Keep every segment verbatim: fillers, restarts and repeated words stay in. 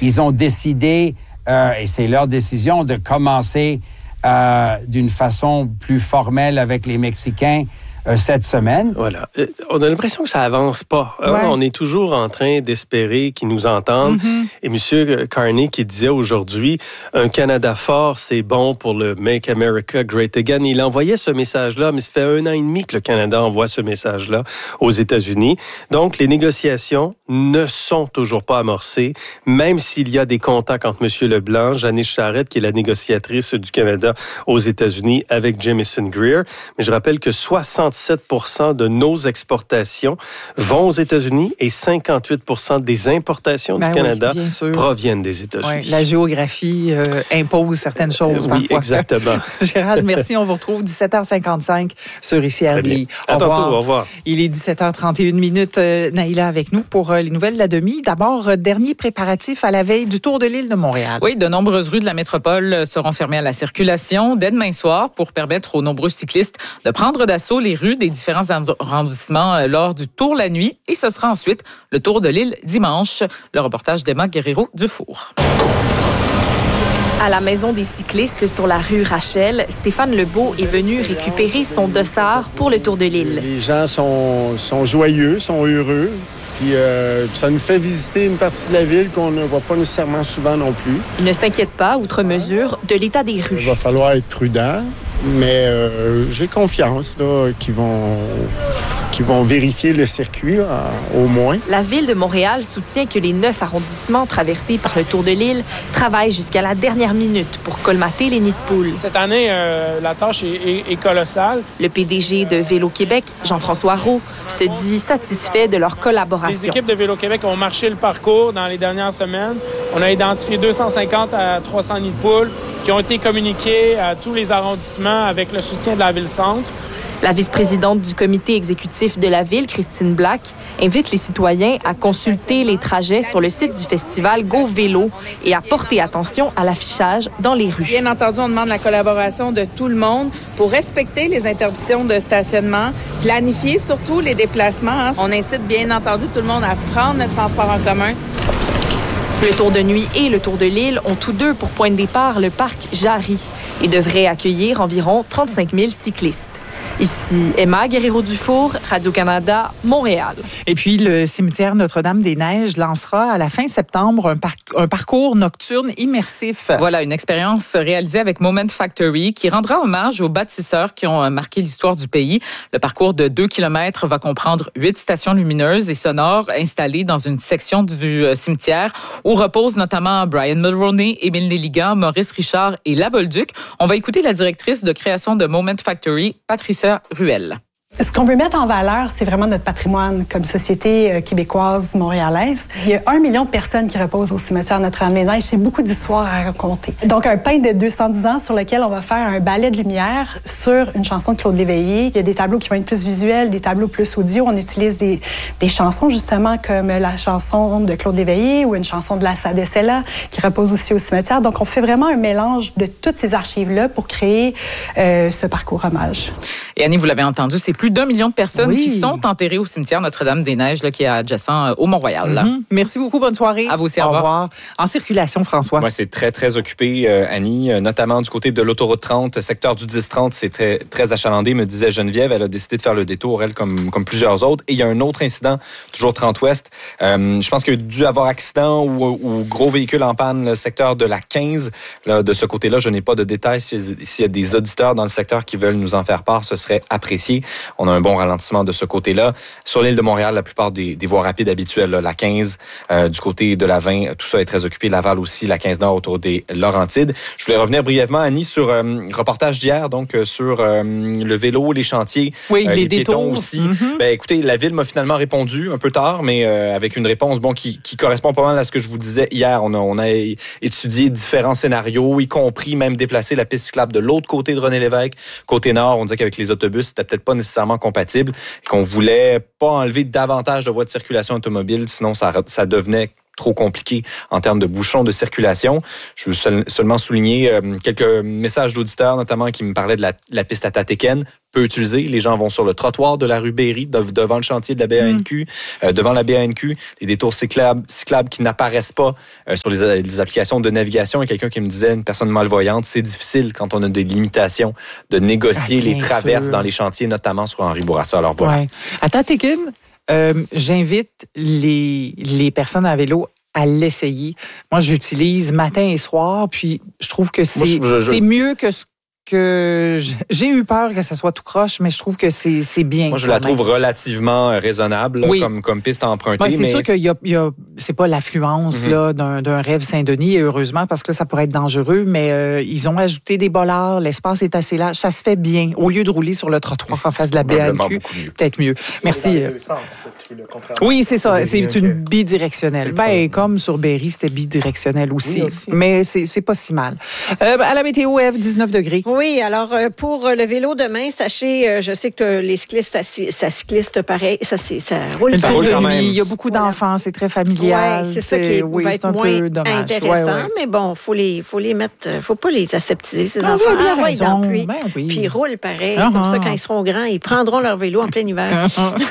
ils ont décidé, euh, et c'est leur décision, de commencer euh, d'une façon plus formelle avec les Mexicains Euh, cette semaine. Voilà. Euh, on a l'impression que ça avance pas. Hein? Ouais. On est toujours en train d'espérer qu'ils nous entendent. Mm-hmm. Et M. Carney qui disait aujourd'hui, un Canada fort, c'est bon pour le Make America Great Again. Il envoyait ce message-là, mais ça fait un an et demi que le Canada envoie ce message-là aux États-Unis. Donc, les négociations ne sont toujours pas amorcées, même s'il y a des contacts entre M. Leblanc, Janice Charette, qui est la négociatrice du Canada aux États-Unis, avec Jamieson Greer. Mais je rappelle que soixante-sept pour cent de nos exportations vont aux États-Unis et cinquante-huit pour cent des importations ben du Canada oui, proviennent des États-Unis. Oui, la géographie euh, impose certaines choses euh, parfois. Oui, exactement. Gérald, merci. On vous retrouve dix-sept heures cinquante-cinq sur I C R D. À tantôt, au revoir. Il est dix-sept heures trente et une minutes. Euh, Naïla avec nous pour euh, les nouvelles de la demi. D'abord, euh, dernier préparatif à la veille du Tour de l'île de Montréal. Oui, de nombreuses rues de la métropole seront fermées à la circulation dès demain soir pour permettre aux nombreux cyclistes de prendre d'assaut les rues des différents arrondissements lors du Tour la nuit. Et ce sera ensuite le Tour de l'île dimanche. Le reportage d'Emma Guerrero-Dufour. À la maison des cyclistes sur la rue Rachel, Stéphane Lebeau est venu récupérer son dossard pour le Tour de l'île. Les gens sont, sont joyeux, sont heureux. Puis euh, ça nous fait visiter une partie de la ville qu'on ne voit pas nécessairement souvent non plus. Il ne s'inquiète pas, outre mesure, de l'état des rues. Il va falloir être prudent, mais euh, j'ai confiance là, qu'ils vont, qu'ils vont vérifier le circuit, là, au moins. La Ville de Montréal soutient que les neuf arrondissements traversés par le Tour de l'île travaillent jusqu'à la dernière minute pour colmater les nids de poules. Cette année, euh, la tâche est, est, est colossale. Le P D G de Vélo-Québec, Jean-François Roux, se dit satisfait de leur collaboration. Les équipes de Vélo-Québec ont marché le parcours dans les dernières semaines. On a identifié deux cent cinquante à trois cents nids de poules qui ont été communiqués à tous les arrondissements avec le soutien de la Ville-Centre. La vice-présidente du comité exécutif de la Ville, Christine Black, invite les citoyens à consulter les trajets sur le site du festival Go Vélo et à porter attention à l'affichage dans les rues. Bien entendu, on demande la collaboration de tout le monde pour respecter les interdictions de stationnement, planifier surtout les déplacements. On incite bien entendu tout le monde à prendre le transport en commun. Le Tour de nuit et le Tour de l'île ont tous deux pour point de départ le parc Jarry et devraient accueillir environ trente-cinq mille cyclistes. Ici Emma Guerrero-Dufour, Radio-Canada, Montréal. Et puis, le cimetière Notre-Dame-des-Neiges lancera à la fin septembre un, par- un parcours nocturne immersif. Voilà, une expérience réalisée avec Moment Factory qui rendra hommage aux bâtisseurs qui ont marqué l'histoire du pays. Le parcours de deux kilomètres va comprendre huit stations lumineuses et sonores installées dans une section du, du cimetière où reposent notamment Brian Mulroney, Émile Nelligan, Maurice Richard et La Bolduc. On va écouter la directrice de création de Moment Factory, Patricia Ruel. Ce qu'on veut mettre en valeur, c'est vraiment notre patrimoine comme société québécoise, montréalaise. Il y a un million de personnes qui reposent au cimetière Notre-Dame-des-Neiges. C'est beaucoup d'histoires à raconter. Donc, un pain de deux cent dix ans sur lequel on va faire un ballet de lumière sur une chanson de Claude Léveillé. Il y a des tableaux qui vont être plus visuels, des tableaux plus audio. On utilise des, des chansons, justement, comme la chanson de Claude Léveillé ou une chanson de la Sadecella qui repose aussi au cimetière. Donc, on fait vraiment un mélange de toutes ces archives-là pour créer euh, ce parcours hommage. Et Annie, vous l'avez entendu, c'est plus d'un million de personnes oui. qui sont enterrées au cimetière Notre-Dame-des-Neiges, là, qui est adjacent euh, au Mont-Royal. Mm-hmm. Merci beaucoup. Bonne soirée. À vous aussi. Au Au revoir. revoir. En circulation, François. Moi, c'est très, très occupé, euh, Annie, euh, notamment du côté de l'autoroute trente, secteur du dix trente, c'est très, très achalandé, me disait Geneviève. Elle a décidé de faire le détour, elle, comme, comme plusieurs autres. Et il y a un autre incident, toujours trente ouest. Euh, je pense qu'il a dû avoir accident ou, ou gros véhicule en panne, le secteur de la quinze. Là, de ce côté-là, je n'ai pas de détails. S'il y a des auditeurs dans le secteur qui veulent nous en faire part, ce serait apprécié. On a un bon ralentissement de ce côté-là. Sur l'île de Montréal, la plupart des, des voies rapides habituelles, là, la quinze, euh, du côté de la vingt, tout ça est très occupé. Laval aussi, la quinze Nord autour des Laurentides. Je voulais revenir brièvement, Annie, sur euh, reportage d'hier, donc euh, sur euh, le vélo, les chantiers, oui, euh, les, les détours. piétons aussi. Mm-hmm. Ben, écoutez, la ville m'a finalement répondu un peu tard, mais euh, avec une réponse bon qui, qui correspond pas mal à ce que je vous disais hier. On a, on a étudié différents scénarios, y compris même déplacer la piste cyclable de l'autre côté de René-Lévesque, côté nord. On disait qu'avec les autobus, c'était peut-être pas nécessairement compatible et qu'on voulait pas enlever davantage de voies de circulation automobile, sinon ça, ça devenait trop compliqué en termes de bouchons de circulation. Je veux seul, seulement souligner euh, quelques messages d'auditeurs, notamment qui me parlaient de la, la piste à Tatéken, peu utilisée. Les gens vont sur le trottoir de la rue Berry, de, devant le chantier de la B A N Q, mmh. euh, devant la B A N Q, les détours cyclables, cyclables qui n'apparaissent pas euh, sur les, les applications de navigation. Il y a quelqu'un qui me disait, une personne malvoyante, c'est difficile quand on a des limitations de négocier ah, les traverses sûr. Dans les chantiers, notamment sur Henri Bourassa. Alors voilà. Ouais. À Tatéken, Euh, j'invite les, les personnes à vélo à l'essayer. Moi, je l'utilise matin et soir, puis je trouve que c'est, Moi, je, je... c'est mieux que ce que j'ai eu peur que ça soit tout croche, mais je trouve que c'est, c'est bien. Moi, je la trouve relativement raisonnable oui. comme, comme piste à emprunter. Ouais, c'est mais... sûr qu'il y a, il y a c'est pas l'affluence mm-hmm. là, d'un, d'un rêve Saint-Denis, et heureusement, parce que ça pourrait être dangereux, mais euh, ils ont ajouté des bollards, l'espace est assez large, ça se fait bien. Au lieu de rouler sur le trottoir en face de la B A N Q, mieux. peut-être mieux. Merci. Dans les deux sens, oui, c'est ça, c'est une bidirectionnelle. C'est ben, comme sur Berry, c'était bidirectionnel aussi, oui, aussi. mais c'est, c'est pas si mal. Euh, à la météo, Ève, dix-neuf degrés. Oui, alors pour le vélo demain, sachez, je sais que les cyclistes, ça cycliste pareil, ça, c'est, ça roule ça roule quand même. Il y a beaucoup d'enfants, c'est très familial. Oui, c'est, c'est ça qui est, oui, va être moins intéressant, ouais, ouais. mais bon, faut les, faut les mettre, faut pas les aseptiser ces ah, enfants. Oui, bien raison. Dans pluie, ben oui. Puis ils roulent pareil, uh-huh. comme ça quand ils seront grands, ils prendront leur vélo en plein hiver.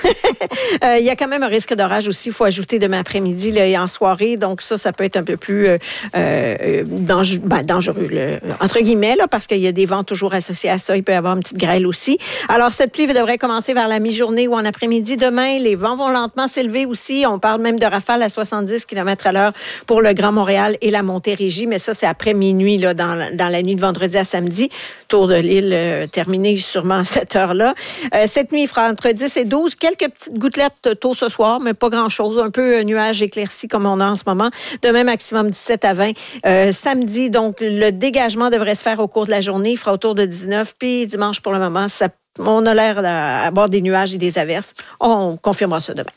euh, il y a quand même un risque d'orage aussi, il faut ajouter demain après-midi là, et en soirée, donc ça, ça peut être un peu plus euh, euh, dangereux, ben, dangereux là, entre guillemets, là, parce qu'il y a des vents toujours associé à ça. Il peut y avoir une petite grêle aussi. Alors, cette pluie devrait commencer vers la mi-journée ou en après-midi. Demain, les vents vont lentement s'élever aussi. On parle même de rafales à soixante-dix kilomètres à l'heure pour le Grand Montréal et la Montérégie. Mais ça, c'est après minuit, là, dans, dans la nuit de vendredi à samedi. Tour de l'île euh, terminé sûrement à cette heure-là. Euh, cette nuit, il fera entre dix et douze. Quelques petites gouttelettes tôt ce soir, mais pas grand-chose. Un peu euh, nuages éclaircis comme on a en ce moment. Demain, maximum dix-sept à vingt. Euh, samedi, donc, le dégagement devrait se faire au cours de la journée. Il fera autour de dix-neuf. Puis dimanche, pour le moment, ça, on a l'air d'avoir des nuages et des averses. On confirmera ça demain.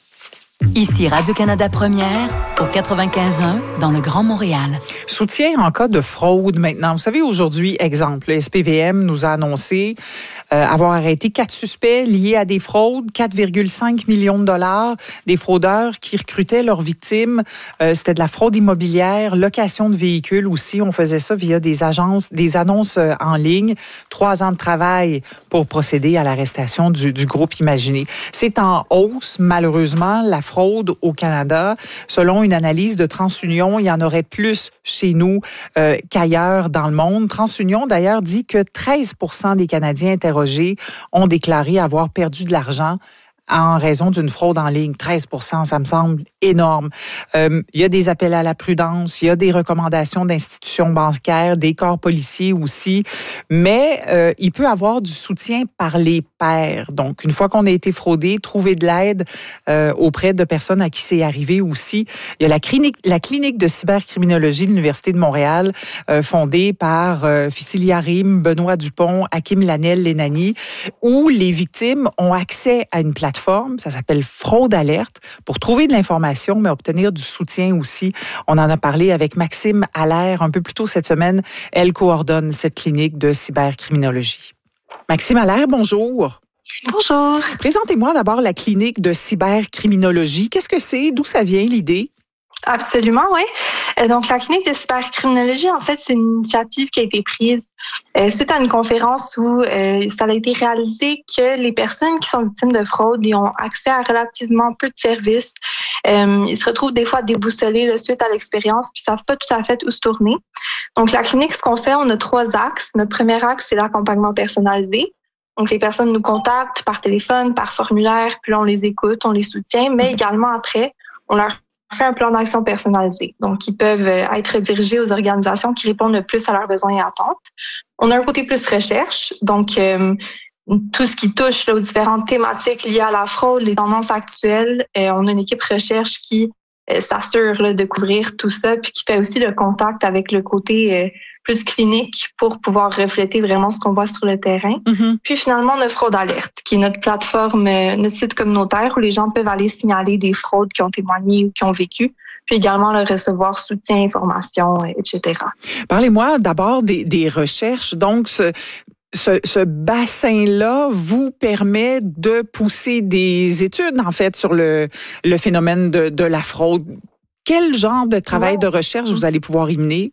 Ici Radio-Canada Première, au quatre-vingt-quinze un, dans le Grand Montréal. Soutien en cas de fraude maintenant. Vous savez, aujourd'hui, exemple, le S P V M nous a annoncé euh, avoir arrêté quatre suspects liés à des fraudes, quatre virgule cinq millions de dollars, des fraudeurs qui recrutaient leurs victimes. Euh, c'était de la fraude immobilière, location de véhicules aussi. On faisait ça via des agences, des annonces en ligne. Trois ans de travail pour procéder à l'arrestation du, du groupe imaginé. C'est en hausse, malheureusement, la fraude au Canada. Selon une analyse de TransUnion, il y en aurait plus chez nous euh, qu'ailleurs dans le monde. TransUnion, d'ailleurs, dit que treize pour cent des Canadiens interrogés ont déclaré avoir perdu de l'argent en raison d'une fraude en ligne. treize pour cent, ça me semble énorme. Euh, il y a des appels à la prudence, il y a des recommandations d'institutions bancaires, des corps policiers aussi, mais euh, il peut y avoir du soutien par les pairs. Donc, une fois qu'on a été fraudé, trouver de l'aide euh, auprès de personnes à qui c'est arrivé aussi. Il y a la clinique, la clinique de cybercriminologie de l'Université de Montréal, euh, fondée par euh, Ficilia Rim, Benoît Dupont, Hakim Lanel-Lenani, où les victimes ont accès à une plateforme. Ça s'appelle Fraude Alerte pour trouver de l'information, mais obtenir du soutien aussi. On en a parlé avec Maxime Allaire un peu plus tôt cette semaine. Elle coordonne cette clinique de cybercriminologie. Maxime Allaire, bonjour. Bonjour. Présentez-moi d'abord la clinique de cybercriminologie. Qu'est-ce que c'est? D'où ça vient l'idée? Absolument, oui. Donc, la clinique de cybercriminologie, en fait, c'est une initiative qui a été prise euh, suite à une conférence où euh, ça a été réalisé que les personnes qui sont victimes de fraude, ils ont accès à relativement peu de services. Euh, ils se retrouvent des fois déboussolés là, suite à l'expérience, puis savent pas tout à fait où se tourner. Donc, la clinique, ce qu'on fait, on a trois axes. Notre premier axe, c'est l'accompagnement personnalisé. Donc, les personnes nous contactent par téléphone, par formulaire, puis là, on les écoute, on les soutient, mais également après, on leur fait un plan d'action personnalisé. Donc, ils peuvent être dirigés aux organisations qui répondent le plus à leurs besoins et attentes. On a un côté plus recherche, donc euh, tout ce qui touche là, aux différentes thématiques liées à la fraude, les tendances actuelles. Euh, on a une équipe recherche qui euh, s'assure là, de couvrir tout ça, puis qui fait aussi le contact avec le côté euh, plus clinique pour pouvoir refléter vraiment ce qu'on voit sur le terrain. Mm-hmm. Puis finalement, on a Fraude Alerte, qui est notre plateforme, euh, notre site communautaire où les gens peuvent aller signaler des fraudes qui ont témoigné ou qui ont vécu, puis également leur recevoir soutien, information, et cetera. Parlez-moi d'abord des, des recherches. Donc, ce, ce, ce bassin-là vous permet de pousser des études, en fait, sur le, le phénomène de, de la fraude. Quel genre de travail de recherche vous allez pouvoir y mener?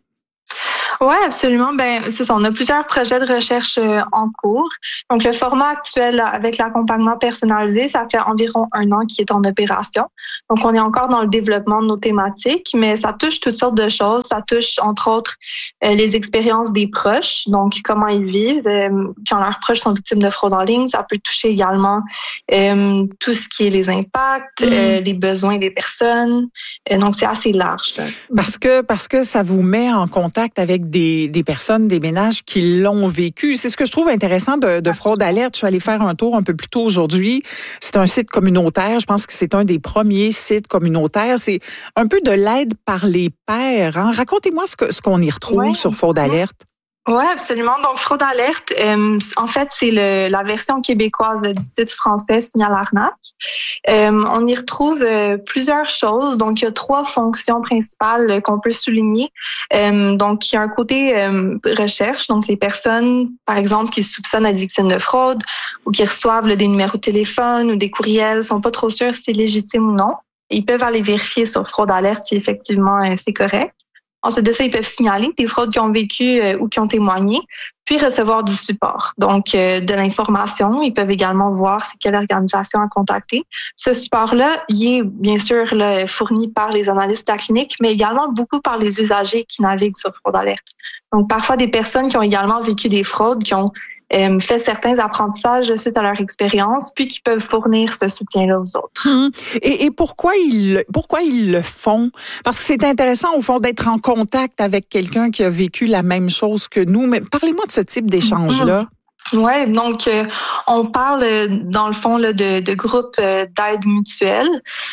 Oui, absolument. Ben, c'est ça. On a plusieurs projets de recherche euh, en cours. Donc, le format actuel là, avec l'accompagnement personnalisé, ça fait environ un an qu'il est en opération. Donc, on est encore dans le développement de nos thématiques, mais ça touche toutes sortes de choses. Ça touche, entre autres, euh, les expériences des proches, donc comment ils vivent euh, quand leurs proches sont victimes de fraude en ligne. Ça peut toucher également euh, tout ce qui est les impacts, mmh. euh, les besoins des personnes. Euh, donc, c'est assez large. Là. Parce que parce que ça vous met en contact avec Des, des personnes, des ménages qui l'ont vécu. C'est ce que je trouve intéressant de, de Fraude Alerte. Je suis allée faire un tour un peu plus tôt aujourd'hui. C'est un site communautaire. Je pense que c'est un des premiers sites communautaires. C'est un peu de l'aide par les pairs. Hein? Racontez-moi ce, que, ce qu'on y retrouve ouais. sur Fraude Alerte. Oui, absolument. Donc, Fraude Alerte, euh, en fait, c'est le, la version québécoise du site français Signal Arnaque. Euh, on y retrouve euh, plusieurs choses. Donc, il y a trois fonctions principales qu'on peut souligner. Euh, donc, il y a un côté euh, recherche. Donc, les personnes, par exemple, qui soupçonnent être victimes de fraude ou qui reçoivent là, des numéros de téléphone ou des courriels, sont pas trop sûrs si c'est légitime ou non. Ils peuvent aller vérifier sur Fraude Alerte si effectivement euh, c'est correct. Ensuite de ça, ils peuvent signaler des fraudes qu'ils ont vécues euh, ou qui ont témoigné, puis recevoir du support, donc euh, de l'information. Ils peuvent également voir c'est quelle organisation à contacter. Ce support-là, il est bien sûr là, fourni par les analystes de la clinique, mais également beaucoup par les usagers qui naviguent sur Fraude Alerte. Donc, parfois des personnes qui ont également vécu des fraudes, qui ont euh, fait certains apprentissages suite à leur expérience, puis qui peuvent fournir ce soutien-là aux autres. Hum. Et, et pourquoi ils pourquoi ils le font? Parce que c'est intéressant, au fond, d'être en contact avec quelqu'un qui a vécu la même chose que nous. Mais parlez-moi de ce type d'échange-là. Oui, donc euh, on parle euh, dans le fond là, de, de groupes euh, d'aide mutuelle.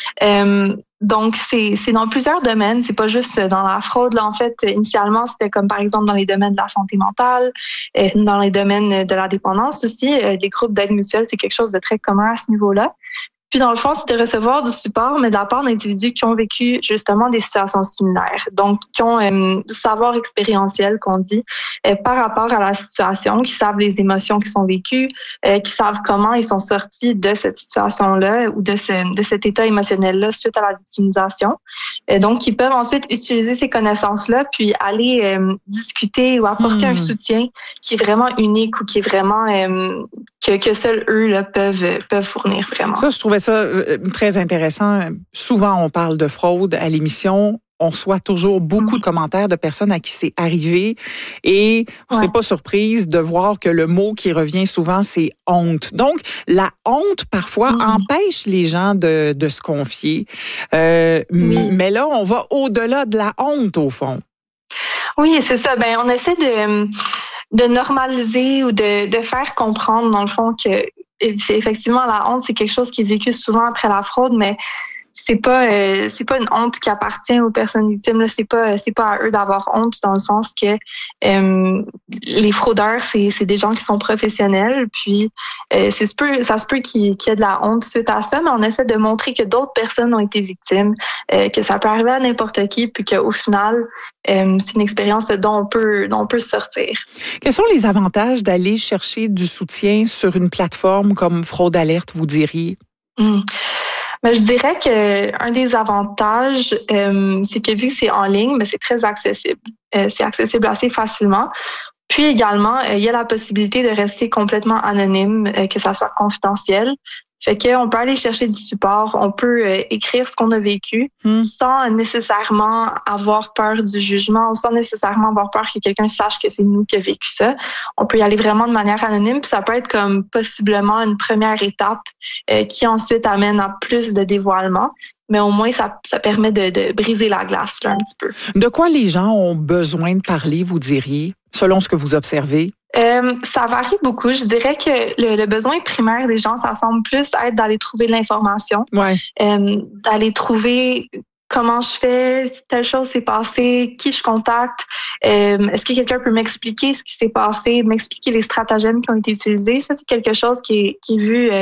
Euh, donc c'est c'est dans plusieurs domaines, c'est pas juste dans la fraude. Là, en fait, initialement c'était comme par exemple dans les domaines de la santé mentale, euh, dans les domaines de la dépendance aussi. Euh, les groupes d'aide mutuelle, c'est quelque chose de très commun à ce niveau-là. Puis, dans le fond, c'est de recevoir du support, mais de la part d'individus qui ont vécu justement des situations similaires. Donc, qui ont euh, du savoir expérientiel, qu'on dit, euh, par rapport à la situation, qui savent les émotions qui sont vécues, euh, qui savent comment ils sont sortis de cette situation-là ou de, ce, de cet état émotionnel-là suite à la victimisation. Euh, donc, ils peuvent ensuite utiliser ces connaissances-là, puis aller euh, discuter ou apporter hmm. un soutien qui est vraiment unique ou qui est vraiment... Euh, que, que seuls eux là, peuvent, peuvent fournir vraiment. Ça, je trouvais ça euh, très intéressant. Souvent, on parle de fraude à l'émission. On reçoit toujours beaucoup de commentaires de personnes à qui c'est arrivé. Et vous ne serez ouais. pas surprise de voir que le mot qui revient souvent, c'est honte. Donc, la honte, parfois, mmh. empêche les gens de, de se confier. Euh, oui. Mais là, on va au-delà de la honte, au fond. Oui, c'est ça. Ben, on essaie de... de normaliser ou de, de faire comprendre, dans le fond, que effectivement, la honte, c'est quelque chose qui est vécu souvent après la fraude, mais c'est pas euh, c'est pas une honte qui appartient aux personnes victimes. Là. C'est pas c'est pas à eux d'avoir honte, dans le sens que euh, les fraudeurs, c'est c'est des gens qui sont professionnels, puis euh, c'est peu, ça se peut qu'il, qu'il y ait de la honte suite à ça, mais on essaie de montrer que d'autres personnes ont été victimes, euh, que ça peut arriver à n'importe qui, puis qu'au final, euh, c'est une expérience dont on peut dont on peut sortir. Quels sont les avantages d'aller chercher du soutien sur une plateforme comme Fraude Alerte, vous diriez? Mmh. Mais je dirais que un des avantages, euh, c'est que vu que c'est en ligne, mais c'est très accessible. Euh, c'est accessible assez facilement. Puis également, euh, il y a la possibilité de rester complètement anonyme, euh, que ça soit confidentiel. Fait qu'on peut aller chercher du support, on peut euh, écrire ce qu'on a vécu mmh. sans nécessairement avoir peur du jugement ou sans nécessairement avoir peur que quelqu'un sache que c'est nous qui avons vécu ça. On peut y aller vraiment de manière anonyme, puis ça peut être comme possiblement une première étape euh, qui ensuite amène à plus de dévoilement. Mais au moins, ça, ça permet de, de briser la glace là, un petit peu. De quoi les gens ont besoin de parler, vous diriez, selon ce que vous observez? Euh, ça varie beaucoup. Je dirais que le, le besoin primaire des gens, ça semble plus être d'aller trouver de l'information, ouais. euh, d'aller trouver comment je fais, si telle chose s'est passée, qui je contacte, euh, est-ce que quelqu'un peut m'expliquer ce qui s'est passé, m'expliquer les stratagèmes qui ont été utilisés. Ça, c'est quelque chose qui est, qui est vu euh,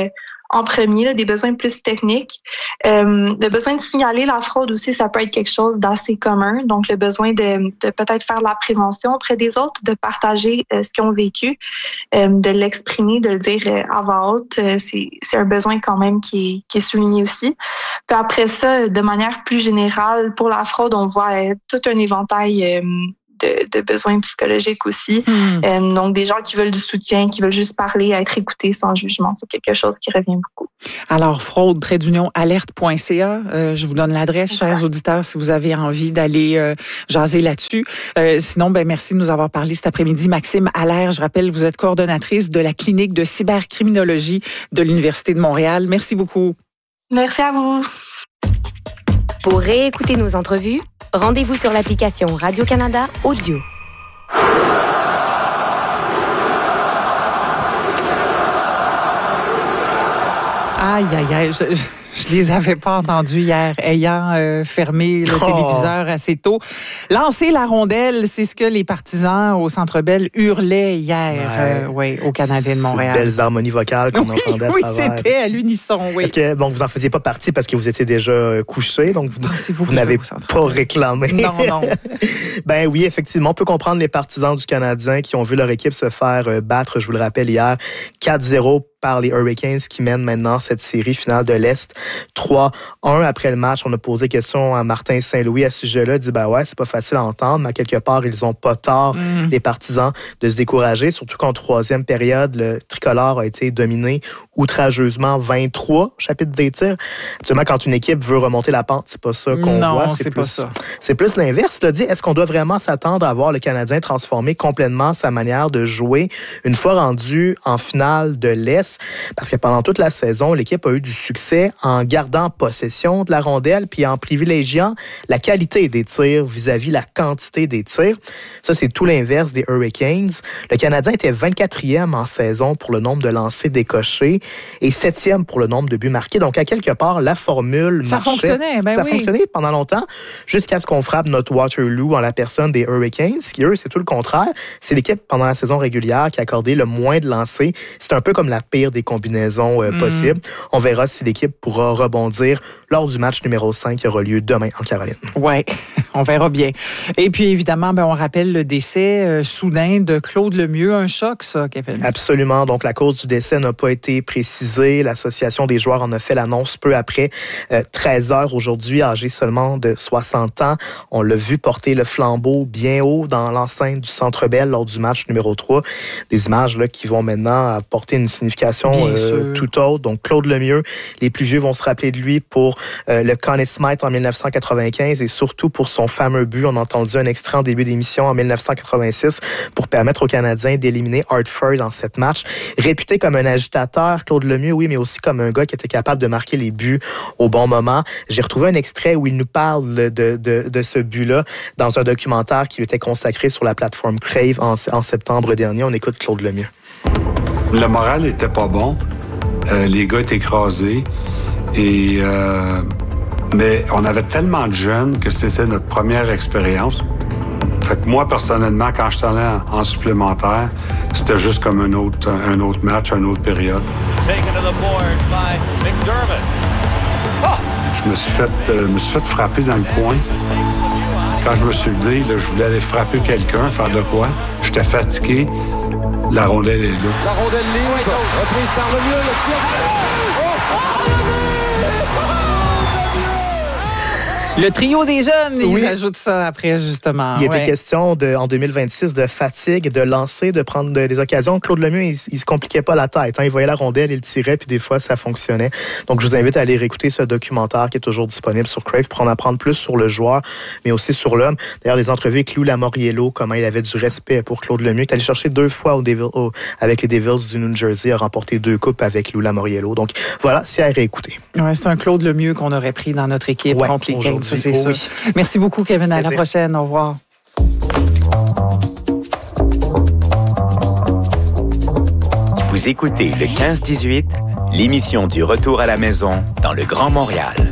en premier, là, des besoins plus techniques. Euh, le besoin de signaler la fraude aussi, ça peut être quelque chose d'assez commun. Donc, le besoin de, de peut-être faire de la prévention auprès des autres, de partager euh, ce qu'ils ont vécu, euh, de l'exprimer, de le dire euh, à voix haute. Euh, c'est, c'est un besoin quand même qui est, qui est souligné aussi. Puis après ça, de manière plus générale, pour la fraude, on voit euh, tout un éventail euh, De, de besoins psychologiques aussi. Mm. Euh, donc, des gens qui veulent du soutien, qui veulent juste parler, être écoutés sans jugement. C'est quelque chose qui revient beaucoup. Alors, fraude, trait d'union, alerte point c a. Euh, je vous donne l'adresse, okay. Chers auditeurs, si vous avez envie d'aller euh, jaser là-dessus. Euh, sinon, ben merci de nous avoir parlé cet après-midi. Maxime Allaire, je rappelle, vous êtes coordonnatrice de la clinique de cybercriminologie de l'Université de Montréal. Merci beaucoup. Merci à vous. Pour réécouter nos entrevues, rendez-vous sur l'application Radio-Canada Audio. Aïe, aïe, aïe. Je, je, je les avais pas entendus hier, ayant euh, fermé le oh. téléviseur assez tôt. Lancer la rondelle, c'est ce que les partisans au Centre Bell hurlaient hier ouais. Euh, ouais, au Canadien de Montréal. Belles harmonies vocales qu'on oui, entendait à oui, travers. Oui, c'était à l'unisson, oui. Est-ce que, bon, vous en faisiez pas partie parce que vous étiez déjà couché, donc vous, vous, vous n'avez pas réclamé. Non, non. Ben oui, effectivement, on peut comprendre les partisans du Canadien qui ont vu leur équipe se faire battre, je vous le rappelle, hier, quatre zéro par les Hurricanes qui mènent maintenant cette série finale de l'Est trois un. Après le match, on a posé question à Martin Saint-Louis à ce sujet-là. Il dit, ben ouais, c'est pas facile à entendre, mais à quelque part, ils ont pas tort, mm. les partisans, de se décourager, surtout qu'en troisième période, le tricolore a été dominé outrageusement vingt-trois chapitres des tirs. Absolument, quand une équipe veut remonter la pente, c'est pas ça qu'on non, voit. C'est, c'est plus, pas ça. C'est plus l'inverse. Là, dit, est-ce qu'on doit vraiment s'attendre à voir le Canadien transformer complètement sa manière de jouer une fois rendu en finale de l'Est? Parce que pendant toute la saison, l'équipe a eu du succès en gardant possession de la rondelle puis en privilégiant la qualité des tirs vis-à-vis la quantité des tirs. Ça, c'est tout l'inverse des Hurricanes. Le Canadien était vingt-quatrième en saison pour le nombre de lancers décochés et septième pour le nombre de buts marqués. Donc, à quelque part, la formule ça marchait. Fonctionnait, ben ça oui. fonctionnait pendant longtemps jusqu'à ce qu'on frappe notre Waterloo en la personne des Hurricanes, qui, eux, c'est tout le contraire. C'est l'équipe, pendant la saison régulière, qui a accordé le moins de lancers. C'est un peu comme la pire des combinaisons euh, mm. possibles. On verra si l'équipe pourra rebondir lors du match numéro cinq qui aura lieu demain en Caroline. Oui, on verra bien. Et puis, évidemment, ben, on rappelle le décès euh, soudain de Claude Lemieux. Un choc, ça, Kevin? Absolument. Donc, la cause du décès n'a pas été précisée. L'Association des joueurs en a fait l'annonce peu après euh, treize heures aujourd'hui, âgé seulement de soixante ans. On l'a vu porter le flambeau bien haut dans l'enceinte du Centre Bell lors du match numéro trois. Des images là, qui vont maintenant apporter une signification euh, tout autre. Donc, Claude Lemieux, les plus vieux vont se rappeler de lui pour euh, le Conn Smythe en dix-neuf cent quatre-vingt-quinze et surtout pour son fameux but. On a entendu un extrait en début d'émission en dix-neuf cent quatre-vingt-six pour permettre aux Canadiens d'éliminer Hartford dans cette match. Réputé comme un agitateur, Claude Lemieux, oui, mais aussi comme un gars qui était capable de marquer les buts au bon moment. J'ai retrouvé un extrait où il nous parle de, de, de ce but-là dans un documentaire qui lui était consacré sur la plateforme Crave en, en septembre dernier. On écoute Claude Lemieux. Le moral était pas bon. Euh, les gars étaient écrasés. Et, euh, mais on avait tellement de jeunes que c'était notre première expérience. Fait que moi, personnellement, quand je suis allé en, en supplémentaire, c'était juste comme un autre, un autre match, une autre période. Je me suis fait, euh, me suis fait frapper dans le coin. Quand je me suis levé, là, je voulais aller frapper quelqu'un, faire de quoi. J'étais fatigué. La rondelle est là. La rondelle libre, reprise par le mieux, le tir. Le trio des jeunes, oui. Ils ajoutent ça après, justement. Il ouais. était question, de, en deux mille vingt-six, de fatigue, de lancer, de prendre de, des occasions. Claude Lemieux, il, il se compliquait pas la tête. Hein. Il voyait la rondelle, il tirait, puis des fois, ça fonctionnait. Donc, je vous invite à aller réécouter ce documentaire qui est toujours disponible sur Crave pour en apprendre plus sur le joueur, mais aussi sur l'homme. D'ailleurs, des entrevues avec Lou Lamoriello, comment il avait du respect pour Claude Lemieux. Il est allé chercher deux fois au Devil, au, avec les Devils du New Jersey, a remporté deux coupes avec Lou Lamoriello. Donc, voilà, c'est à réécouter. Ouais, c'est un Claude Lemieux qu'on aurait pris dans notre équipe ouais, contre les Canes, ça, c'est oh, sûr. Oui. Merci beaucoup, Kevin. À la prochaine. Au revoir. Vous écoutez le quinze dix-huit, l'émission du retour à la maison dans le Grand Montréal.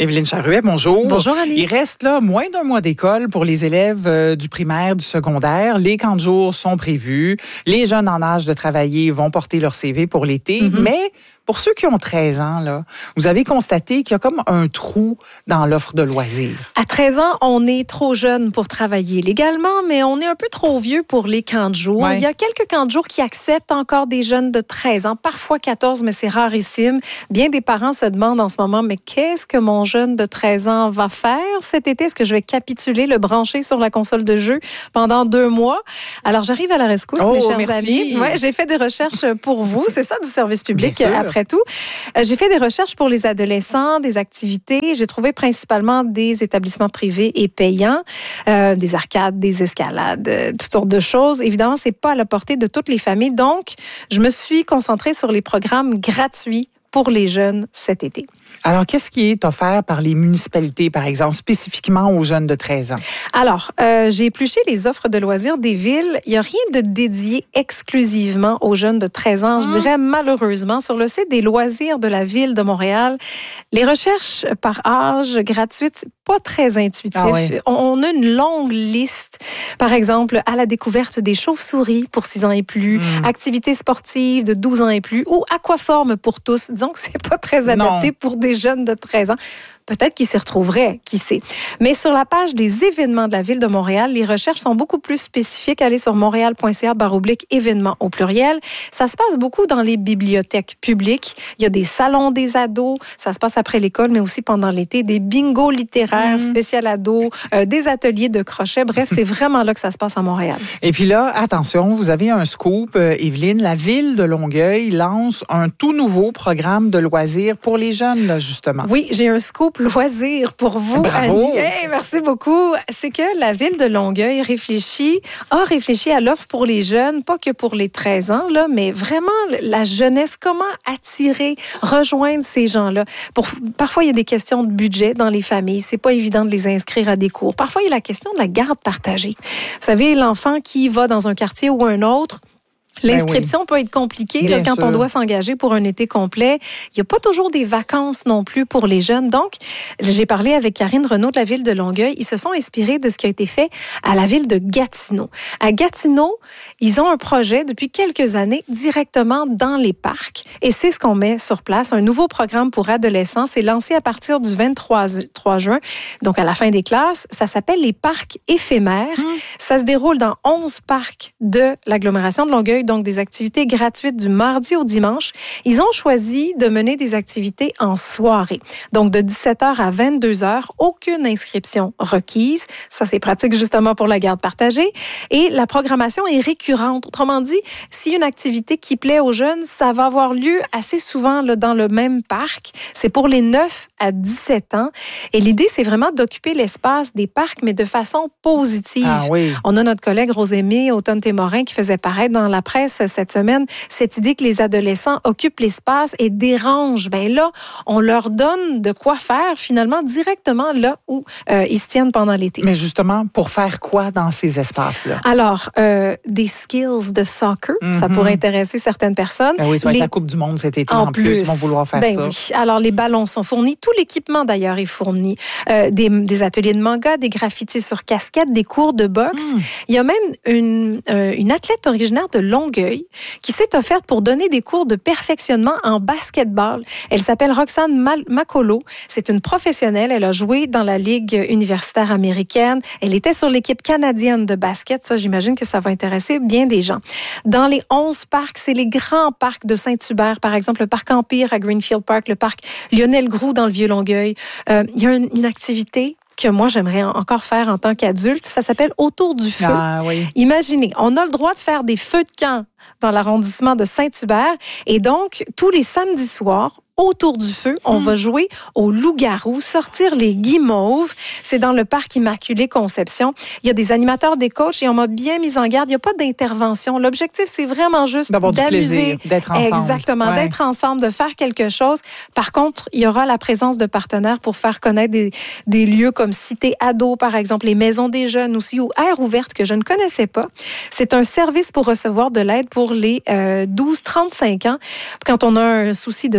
Évelyne Charruet, bonjour. Bonjour, Annie. Il reste là moins d'un mois d'école pour les élèves euh, du primaire, du secondaire. Les camps de jour sont prévus. Les jeunes en âge de travailler vont porter leur C V pour l'été. Mm-hmm. Mais pour ceux qui ont treize ans, là, vous avez constaté qu'il y a comme un trou dans l'offre de loisirs. À treize ans, on est trop jeune pour travailler légalement, mais on est un peu trop vieux pour les camps de jour. Ouais. Il y a quelques camps de jour qui acceptent encore des jeunes de treize ans, parfois quatorze, mais c'est rarissime. Bien des parents se demandent en ce moment, mais qu'est-ce que mon jeune de treize ans va faire cet été? Est-ce que je vais capituler, le brancher sur la console de jeu pendant deux mois? Alors, j'arrive à la rescousse, oh, mes chers merci. amis. Ouais, j'ai fait des recherches pour vous. C'est ça, du service public, après tout. Euh, j'ai fait des recherches pour les adolescents, des activités. J'ai trouvé principalement des établissements privés et payants, euh, des arcades, des escalades, euh, toutes sortes de choses. Évidemment, c'est pas à la portée de toutes les familles. Donc, je me suis concentrée sur les programmes gratuits pour les jeunes cet été. Alors, qu'est-ce qui est offert par les municipalités, par exemple, spécifiquement aux jeunes de treize ans? Alors, euh, j'ai épluché les offres de loisirs des villes. Il n'y a rien de dédié exclusivement aux jeunes de treize ans. Mmh. Je dirais malheureusement, sur le site des loisirs de la ville de Montréal, les recherches par âge gratuites, pas très intuitifs. Ah ouais. On a une longue liste. Par exemple, à la découverte des chauves-souris pour six ans et plus, mmh. activités sportives de douze ans et plus, ou aquaforme pour tous. Disons que c'est pas très adapté non. pour des jeunes de treize ans. Peut-être qu'ils s'y retrouveraient, qui sait. Mais sur la page des événements de la Ville de Montréal, les recherches sont beaucoup plus spécifiques. Allez sur montréal.ca barre oblique événements au pluriel. Ça se passe beaucoup dans les bibliothèques publiques. Il y a des salons des ados. Ça se passe après l'école, mais aussi pendant l'été. Des bingos littéraires mmh. spécial ados, euh, des ateliers de crochet. Bref, c'est vraiment là que ça se passe à Montréal. Et puis là, attention, vous avez un scoop, euh, Évelyne. La Ville de Longueuil lance un tout nouveau programme de loisirs pour les jeunes, là, justement. Oui, j'ai un scoop loisir pour vous, Bravo. Annie. Hey, merci beaucoup. C'est que la Ville de Longueuil réfléchit, a réfléchi à l'offre pour les jeunes, pas que pour les treize ans, là, mais vraiment la jeunesse. Comment attirer, rejoindre ces gens-là? Pour, parfois, il y a des questions de budget dans les familles. C'est pas évident de les inscrire à des cours. Parfois, il y a la question de la garde partagée. Vous savez, l'enfant qui va dans un quartier ou un autre, l'inscription ben oui. peut être compliquée là, quand sûr. on doit s'engager pour un été complet. Il n'y a pas toujours des vacances non plus pour les jeunes. Donc, j'ai parlé avec Karine Renaud de la Ville de Longueuil. Ils se sont inspirés de ce qui a été fait à la Ville de Gatineau. À Gatineau, ils ont un projet depuis quelques années directement dans les parcs. Et c'est ce qu'on met sur place. Un nouveau programme pour adolescents. C'est lancé à partir du vingt-trois juin, donc à la fin des classes. Ça s'appelle les parcs éphémères. Hum. Ça se déroule dans onze parcs de l'agglomération de Longueuil. Donc des activités gratuites du mardi au dimanche. Ils ont choisi de mener des activités en soirée. Donc de dix-sept heures à vingt-deux heures, aucune inscription requise. Ça, c'est pratique justement pour la garde partagée. Et la programmation est récurrente. Autrement dit, si une activité qui plaît aux jeunes, ça va avoir lieu assez souvent là, dans le même parc. C'est pour les neuf à dix-sept ans. Et l'idée, c'est vraiment d'occuper l'espace des parcs, mais de façon positive. Ah oui. On a notre collègue Rosémie Automne-Témorin qui faisait paraître dans la presse cette semaine cette idée que les adolescents occupent l'espace et dérangent. Ben là, on leur donne de quoi faire finalement directement là où euh, ils se tiennent pendant l'été. Mais justement, pour faire quoi dans ces espaces-là? Alors, euh, des skills de soccer, mm-hmm. ça pourrait intéresser certaines personnes. Ben oui, ça va les... être la Coupe du Monde cet été en, en plus. plus. Ils vont vouloir faire ben ça. Oui. Alors, les ballons sont fournis. Tout l'équipement, d'ailleurs, est fourni. Euh, des, des ateliers de manga, des graffitis sur casquette, des cours de boxe. Mm. Il y a même une, euh, une athlète originaire de Longueuil qui s'est offerte pour donner des cours de perfectionnement en basketball. Elle s'appelle Roxane Mal- Macolo. C'est une professionnelle. Elle a joué dans la Ligue universitaire américaine. Elle était sur l'équipe canadienne de basket. Ça, j'imagine que ça va intéresser bien des gens. Dans les onze parcs, c'est les grands parcs de Saint-Hubert, par exemple, le parc Empire à Greenfield Park, le parc Lionel Groulx dans le Vieux-Longueuil. Euh, il y a une, une activité que moi, j'aimerais encore faire en tant qu'adulte. Ça s'appelle Autour du feu. Ah, oui. Imaginez, on a le droit de faire des feux de camp dans l'arrondissement de Saint-Hubert. Et donc, tous les samedis soirs, autour du feu, on mmh. va jouer au loup-garou, sortir les guimauves. C'est dans le parc Immaculée Conception. Il y a des animateurs, des coachs et on m'a bien mis en garde. Il n'y a pas d'intervention. L'objectif, c'est vraiment juste d'avoir d'amuser. Du plaisir, d'être ensemble. Exactement, ouais. d'être ensemble, de faire quelque chose. Par contre, il y aura la présence de partenaires pour faire connaître des, des lieux comme Cité Ado, par exemple, les maisons des jeunes aussi, ou Air ouverte, que je ne connaissais pas. C'est un service pour recevoir de l'aide pour les euh, douze trente-cinq ans. Quand on a un souci de santé mentale,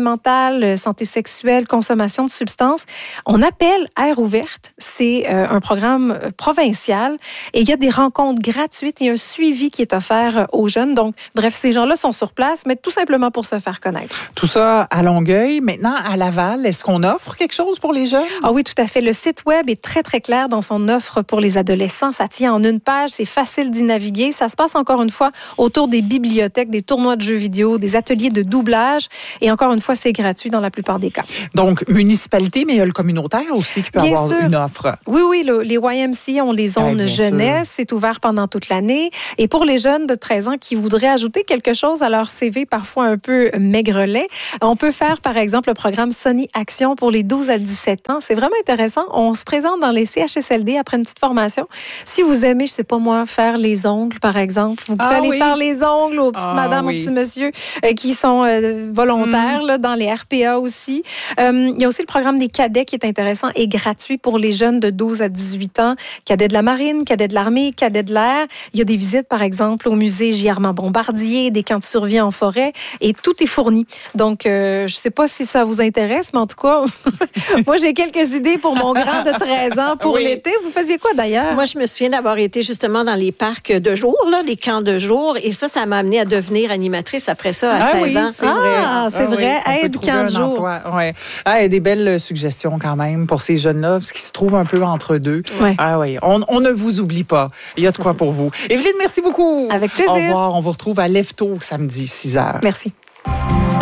mentale, santé sexuelle, consommation de substances. On appelle Air ouverte. C'est euh, un programme provincial et il y a des rencontres gratuites et un suivi qui est offert aux jeunes. Donc, bref, ces gens-là sont sur place, mais tout simplement pour se faire connaître. Tout ça à Longueuil. Maintenant, à Laval, est-ce qu'on offre quelque chose pour les jeunes? Ah oui, tout à fait. Le site web est très, très clair dans son offre pour les adolescents. Ça tient en une page, c'est facile d'y naviguer. Ça se passe encore une fois autour des bibliothèques, des tournois de jeux vidéo, des ateliers de doublage. Et encore une fois, c'est gratuit dans la plupart des cas. Donc, municipalité, mais il y a le communautaire aussi qui peut bien avoir sûr. une offre. Oui, oui, le, les Y M C A ont les zones ah, jeunesse. C'est ouvert pendant toute l'année. Et pour les jeunes de treize ans qui voudraient ajouter quelque chose à leur C V parfois un peu maigrelet, on peut faire, par exemple, le programme Sony Action pour les douze à dix-sept ans. C'est vraiment intéressant. On se présente dans les C H S L D après une petite formation. Si vous aimez, je sais pas moi, faire les ongles, par exemple, vous pouvez ah, aller oui. faire les ongles aux petites ah, madames, oui. aux petits monsieur euh, qui sont euh, volontaires mm. là, dans les R P A aussi. Euh, il y a aussi le programme des cadets qui est intéressant et gratuit pour les jeunes de douze à dix-huit ans. Cadets de la marine, cadets de l'armée, cadets de l'air. Il y a des visites, par exemple, au musée J. Armand Bombardier, des camps de survie en forêt et tout est fourni. Donc, euh, je sais pas si ça vous intéresse, mais en tout cas, moi, j'ai quelques idées pour mon grand de treize ans pour oui. l'été. Vous faisiez quoi d'ailleurs? Moi, je me souviens d'avoir été justement dans les parcs de jour, là, les camps de jour, et ça, ça m'a amené à devenir animatrice après ça, à ah, seize oui, ans. C'est ah, vrai. C'est ah, vrai. Oui. Aide camp de jour. Ouais. Ah, il y a des belles suggestions quand même pour ces jeunes-là, parce qu'ils se trouvent un peu entre deux. Ouais. Ah oui, on, on ne vous oublie pas. Il y a de quoi pour vous. Evelyne, merci beaucoup. Avec plaisir. Au revoir. On vous retrouve à Lève-Tôt samedi, six heures. Merci.